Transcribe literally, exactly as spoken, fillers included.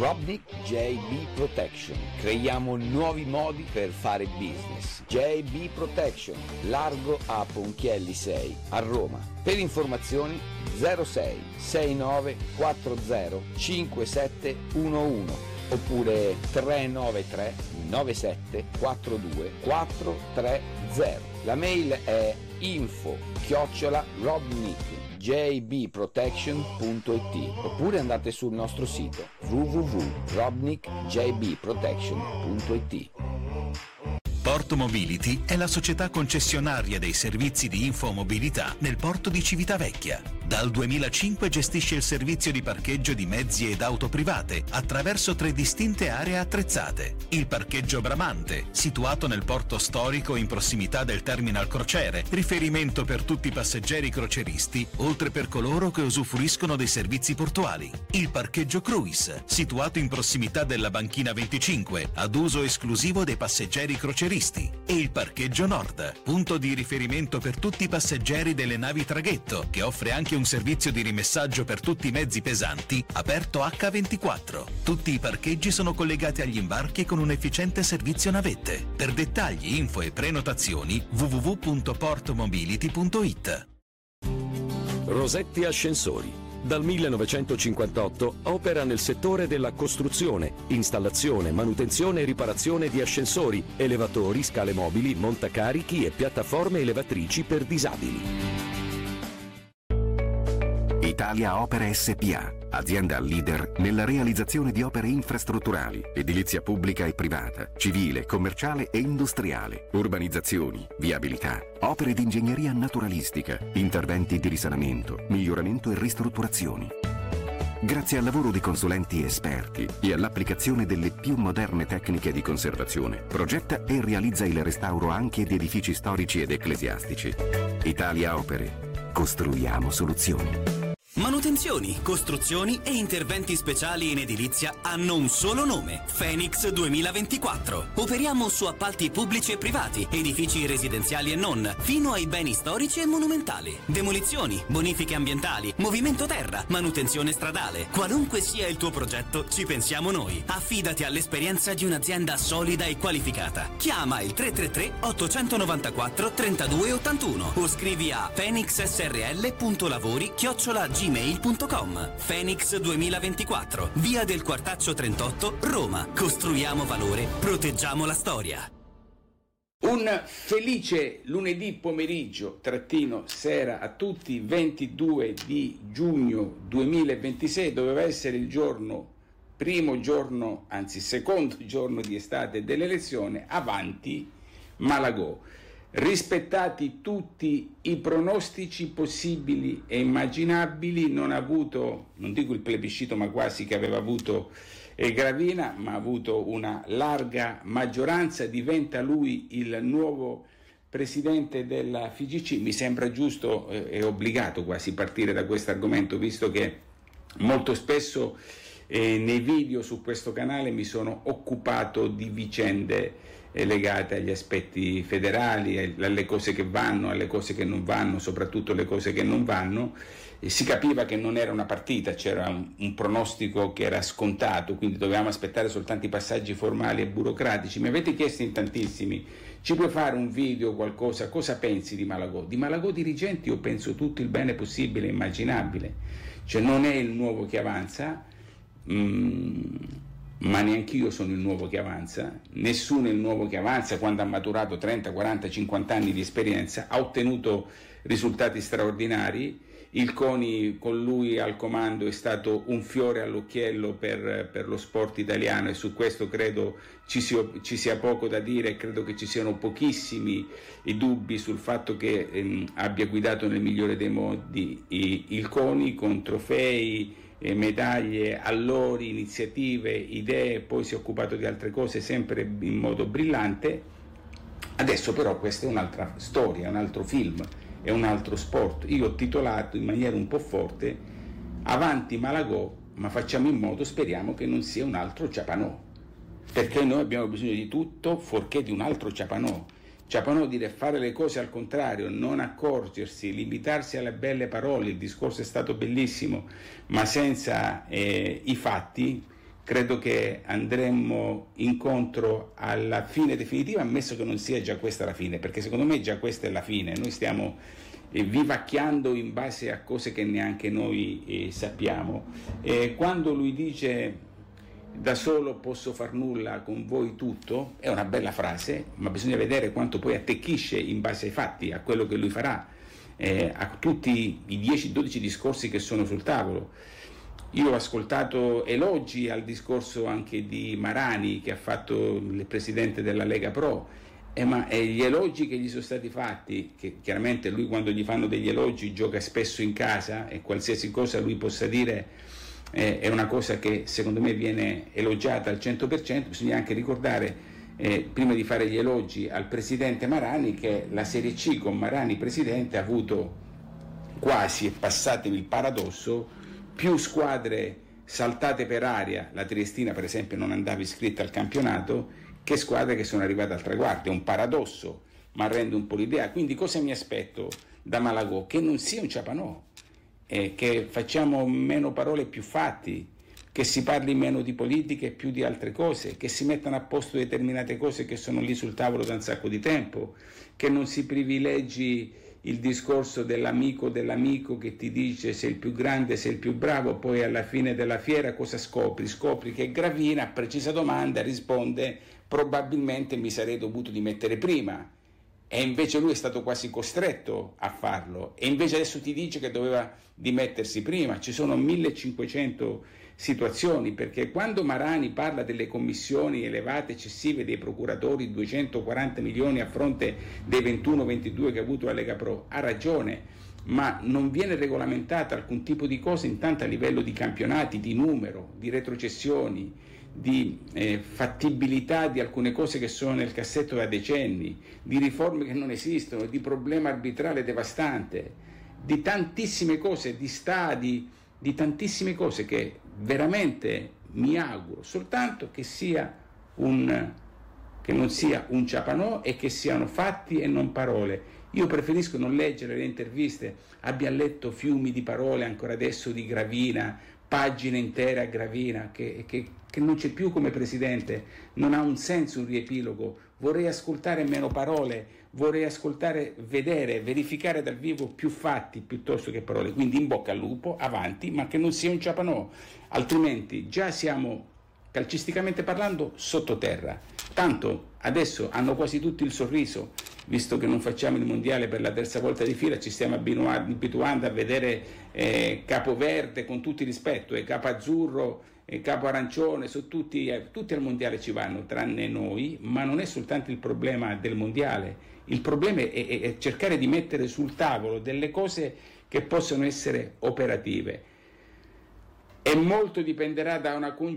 Robnik J B Protection. Creiamo nuovi modi per fare business. J B Protection, largo a Ponchielli sei, a Roma. Per informazioni zero sei sei nove quattro zero cinque sette uno uno oppure tre nove tre nove sette quattro due quattro tre zero. La mail è info chiocciola robnik j b protection punto i t oppure andate sul nostro sito w w w punto robnik j b protection punto i t. Porto Mobility è la società concessionaria dei servizi di infomobilità nel porto di Civitavecchia. Dal duemilacinque gestisce il servizio di parcheggio di mezzi ed auto private attraverso tre distinte aree attrezzate. Il parcheggio Bramante, situato nel porto storico in prossimità del terminal crociere, riferimento per tutti i passeggeri croceristi, oltre per coloro che usufruiscono dei servizi portuali. Il parcheggio Cruise, situato in prossimità della banchina venticinque, ad uso esclusivo dei passeggeri croceristi. E il parcheggio Nord, punto di riferimento per tutti i passeggeri delle navi traghetto, che offre anche un un servizio di rimessaggio per tutti i mezzi pesanti aperto acca ventiquattro. Tutti i parcheggi sono collegati agli imbarchi con un efficiente servizio navette. Per dettagli, info e prenotazioni w w w punto portomobility punto i t. Rosetti Ascensori. Dal millenovecentocinquantotto opera nel settore della costruzione, installazione, manutenzione e riparazione di ascensori, elevatori, scale mobili, montacarichi e piattaforme elevatrici per disabili. Italia Opere S P A, azienda leader nella realizzazione di opere infrastrutturali, edilizia pubblica e privata, civile, commerciale e industriale, urbanizzazioni, viabilità, opere di ingegneria naturalistica, interventi di risanamento, miglioramento e ristrutturazioni. Grazie al lavoro di consulenti esperti e all'applicazione delle più moderne tecniche di conservazione, progetta e realizza il restauro anche di edifici storici ed ecclesiastici. Italia Opere. Costruiamo soluzioni. Manutenzioni, costruzioni e interventi speciali in edilizia hanno un solo nome: Phoenix duemilaventiquattro. Operiamo su appalti pubblici e privati, edifici residenziali e non, fino ai beni storici e monumentali. Demolizioni, bonifiche ambientali, movimento terra, manutenzione stradale. Qualunque sia il tuo progetto, ci pensiamo noi. Affidati all'esperienza di un'azienda solida e qualificata. Chiama il tre tre tre otto nove quattro tre due otto uno o scrivi a phoenixsrl punto lavori chiocciola gmail punto com. Phoenix duemilaventiquattro, via del Quartaccio trentotto, Roma. Costruiamo valore, proteggiamo la storia. Un felice lunedì pomeriggio trattino sera a tutti. Ventidue di giugno duemilaventisei doveva essere il giorno, primo giorno, anzi secondo giorno di estate dell'elezione. Avanti Malagò. Rispettati tutti i pronostici possibili e immaginabili, non ha avuto, non dico il plebiscito, ma quasi che aveva avuto eh, Gravina, ma ha avuto una larga maggioranza, diventa lui il nuovo presidente della F I G C. Mi sembra giusto e eh, obbligato quasi partire da questo argomento, visto che molto spesso eh, nei video su questo canale mi sono occupato di vicende legate agli aspetti federali, alle cose che vanno, alle cose che non vanno, soprattutto le cose che non vanno. E si capiva che non era una partita, c'era un, un pronostico che era scontato, quindi dovevamo aspettare soltanto i passaggi formali e burocratici. Mi avete chiesto in tantissimi: ci puoi fare un video, qualcosa, cosa pensi di Malagò? Di Malagò dirigente io penso tutto il bene possibile e immaginabile, cioè non è il nuovo che avanza, mm, ma neanche io sono il nuovo che avanza, nessuno è il nuovo che avanza. Quando ha maturato trenta, quaranta, cinquanta anni di esperienza ha ottenuto risultati straordinari. Il CONI con lui al comando è stato un fiore all'occhiello per, per lo sport italiano, e su questo credo ci sia, ci sia poco da dire. Credo che ci siano pochissimi i dubbi sul fatto che ehm, abbia guidato nel migliore dei modi i, il CONI, con trofei, eh, medaglie, allori, iniziative, idee. Poi si è occupato di altre cose sempre in modo brillante. Adesso però questa è un'altra storia, un altro film, è un altro sport. Io ho titolato in maniera un po' forte: avanti Malagò, ma facciamo in modo, speriamo che non sia un altro Ciapanò, perché noi abbiamo bisogno di tutto fuorché di un altro Ciapanò. Ciapanò dire fare le cose al contrario, non accorgersi, limitarsi alle belle parole. Il discorso è stato bellissimo, ma senza eh, i fatti credo che andremo incontro alla fine definitiva, ammesso che non sia già questa la fine, perché secondo me già questa è la fine. Noi stiamo eh, vivacchiando in base a cose che neanche noi eh, sappiamo. E quando lui dice da solo posso far nulla, con voi tutto, è una bella frase, ma bisogna vedere quanto poi attecchisce in base ai fatti, a quello che lui farà, eh, a tutti i dieci dodici discorsi che sono sul tavolo. Io ho ascoltato elogi al discorso anche di Marani, che ha fatto il presidente della Lega Pro, eh, ma eh, gli elogi che gli sono stati fatti, che chiaramente lui quando gli fanno degli elogi gioca spesso in casa e qualsiasi cosa lui possa dire eh, è una cosa che secondo me viene elogiata al cento per cento, bisogna anche ricordare, eh, prima di fare gli elogi al presidente Marani, che la Serie C con Marani presidente ha avuto quasi, e passatemi il paradosso, più squadre saltate per aria, la Triestina per esempio non andava iscritta al campionato, che squadre che sono arrivate al traguardo. È un paradosso, ma rende un po' l'idea. Quindi cosa mi aspetto da Malagò? Che non sia un ciapanò, eh, che facciamo meno parole e più fatti, che si parli meno di politica e più di altre cose, che si mettano a posto determinate cose che sono lì sul tavolo da un sacco di tempo, che non si privilegi il discorso dell'amico dell'amico che ti dice sei il più grande, sei il più bravo, poi alla fine della fiera cosa scopri? Scopri che Gravina a precisa domanda risponde probabilmente mi sarei dovuto dimettere prima, e invece lui è stato quasi costretto a farlo, e invece adesso ti dice che doveva dimettersi prima. Ci sono millecinquecento situazioni, perché quando Marani parla delle commissioni elevate eccessive dei procuratori, duecentoquaranta milioni a fronte dei ventuno ventidue che ha avuto la Lega Pro, ha ragione, ma non viene regolamentata alcun tipo di cosa intanto a livello di campionati, di numero, di retrocessioni, di eh, fattibilità di alcune cose che sono nel cassetto da decenni, di riforme che non esistono, di problema arbitrale devastante, di tantissime cose, di stadi, di tantissime cose che veramente mi auguro soltanto che sia un che non sia un ciapanò e che siano fatti e non parole. Io preferisco non leggere le interviste, abbia letto fiumi di parole ancora adesso di Gravina, pagine intere a Gravina, che, che, che non c'è più come presidente, non ha un senso un riepilogo. Vorrei ascoltare meno parole, vorrei ascoltare, vedere, verificare dal vivo più fatti piuttosto che parole. Quindi in bocca al lupo, avanti, ma che non sia un ciapanò, altrimenti già siamo, calcisticamente parlando, sottoterra. Tanto adesso hanno quasi tutti il sorriso, visto che non facciamo il mondiale per la terza volta di fila, ci stiamo abituando a vedere eh, Capo Verde, con tutto il rispetto, e Capo Azzurro e Capo Arancione, su tutti, eh, tutti al mondiale ci vanno, tranne noi, ma non è soltanto il problema del mondiale, il problema è, è, è cercare di mettere sul tavolo delle cose che possono essere operative, e molto dipenderà da una